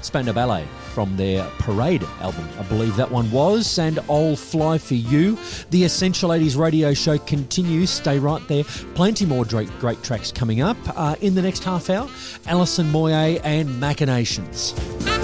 Spandau Ballet from their Parade album, I believe that one was, and I'll Fly For You. The Essential 80s radio show continues. Stay right there. Plenty more great tracks coming up in the next half hour. Alison Moyet and Machinations.